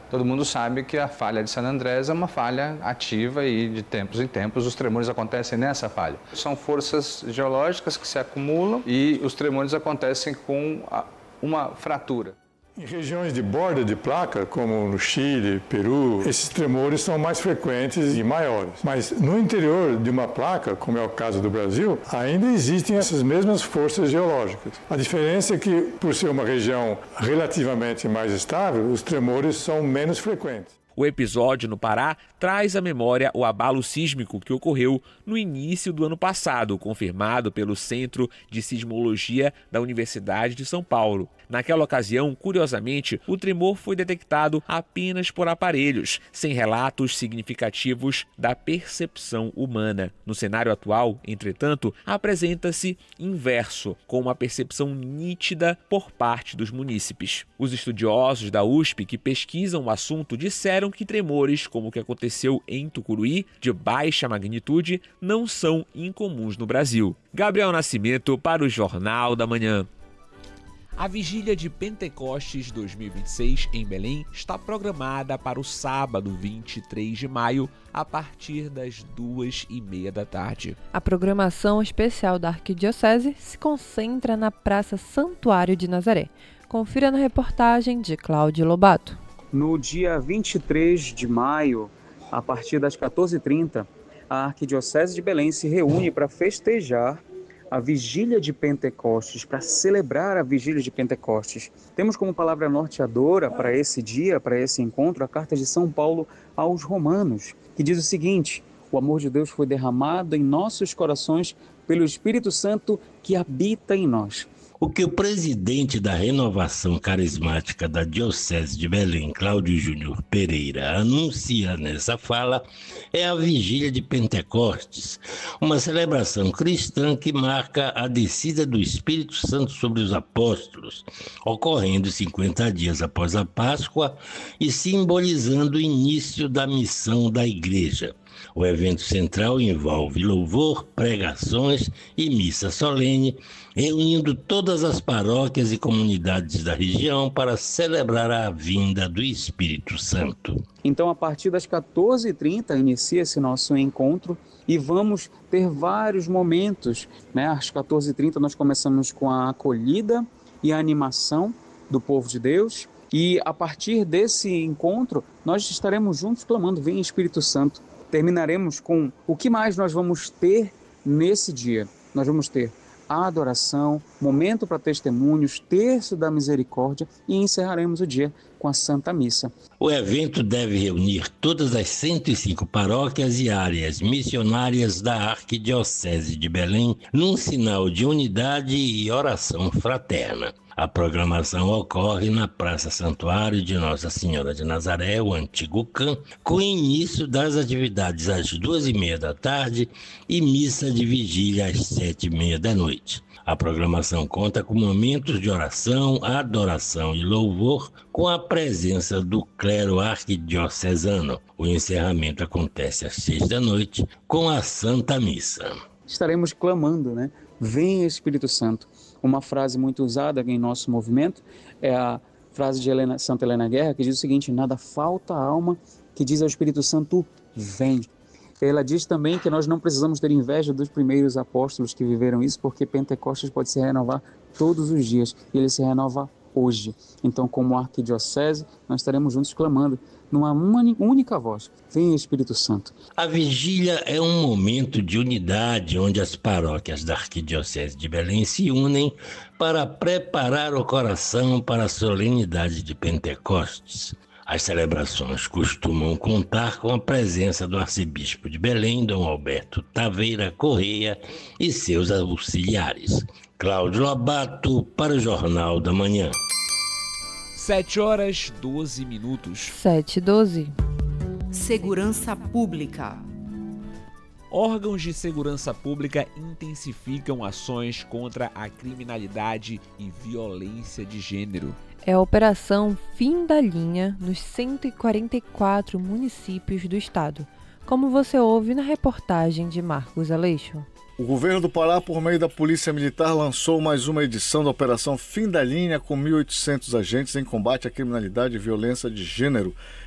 Todo mundo sabe que a falha de San Andrés é uma falha ativa e de tempos em tempos os tremores acontecem nessa falha. São forças geológicas que se acumulam e os tremores acontecem com uma fratura. Em regiões de borda de placa, como no Chile, Peru, esses tremores são mais frequentes e maiores. Mas no interior de uma placa, como é o caso do Brasil, ainda existem essas mesmas forças geológicas. A diferença é que, por ser uma região relativamente mais estável, os tremores são menos frequentes. O episódio no Pará traz à memória o abalo sísmico que ocorreu no início do ano passado, confirmado pelo Centro de Sismologia da Universidade de São Paulo. Naquela ocasião, curiosamente, o tremor foi detectado apenas por aparelhos, sem relatos significativos da percepção humana. No cenário atual, entretanto, apresenta-se inverso, com uma percepção nítida por parte dos munícipes. Os estudiosos da USP que pesquisam o assunto disseram que tremores, como o que aconteceu em Tucuruí, de baixa magnitude, não são incomuns no Brasil. Gabriel Nascimento para o Jornal da Manhã. A vigília de Pentecostes 2026 em Belém está programada para o sábado 23 de maio, a partir das 2h30 da tarde. A programação especial da Arquidiocese se concentra na Praça Santuário de Nazaré. Confira na reportagem de Cláudio Lobato. No dia 23 de maio, a partir das 14h30, a Arquidiocese de Belém se reúne para festejar a Vigília de Pentecostes, para celebrar a Vigília de Pentecostes. Temos como palavra norteadora para esse dia, para esse encontro, a carta de São Paulo aos Romanos, que diz o seguinte: o amor de Deus foi derramado em nossos corações pelo Espírito Santo que habita em nós. O que o presidente da Renovação Carismática da Diocese de Belém, Cláudio Júnior Pereira, anuncia nessa fala é a Vigília de Pentecostes, uma celebração cristã que marca a descida do Espírito Santo sobre os apóstolos, ocorrendo 50 dias após a Páscoa e simbolizando o início da missão da Igreja. O evento central envolve louvor, pregações e missa solene, reunindo todas as paróquias e comunidades da região para celebrar a vinda do Espírito Santo. Então, a partir das 14h30, inicia esse nosso encontro e vamos ter vários momentos, né? Às 14h30 nós começamos com a acolhida e a animação do povo de Deus e a partir desse encontro nós estaremos juntos clamando: vem Espírito Santo. Terminaremos com o que mais nós vamos ter nesse dia. Nós vamos ter a adoração, momento para testemunhos, terço da misericórdia e encerraremos o dia com a Santa Missa. O evento deve reunir todas as 105 paróquias e áreas missionárias da Arquidiocese de Belém num sinal de unidade e oração fraterna. A programação ocorre na Praça Santuário de Nossa Senhora de Nazaré, o antigo CAM, com início das atividades às 2h30 da tarde e missa de vigília às 7h30 da noite. A programação conta com momentos de oração, adoração e louvor com a presença do clero arquidiocesano. O encerramento acontece às 6 da noite com a Santa Missa. Estaremos clamando, né? Vem Espírito Santo. Uma frase muito usada em nosso movimento é a frase de Santa Helena Guerra, que diz o seguinte: nada falta à alma que diz ao Espírito Santo, vem. Ela diz também que nós não precisamos ter inveja dos primeiros apóstolos que viveram isso, porque Pentecostes pode se renovar todos os dias e ele se renova hoje. Então, como arquidiocese, nós estaremos juntos clamando numa única voz: vem Espírito Santo. A vigília é um momento de unidade onde as paróquias da Arquidiocese de Belém se unem para preparar o coração para a solenidade de Pentecostes. As celebrações costumam contar com a presença do arcebispo de Belém, Dom Alberto Taveira Correia, e seus auxiliares. Cláudio Lobato para o Jornal da Manhã. 7h12. 7h12. Segurança Pública. Órgãos de segurança pública intensificam ações contra a criminalidade e violência de gênero. É a Operação Fim da Linha nos 144 municípios do estado, como você ouve na reportagem de Marcos Aleixo. O governo do Pará, por meio da Polícia Militar, lançou mais uma edição da Operação Fim da Linha com 1.800 agentes em combate à criminalidade e violência de gênero.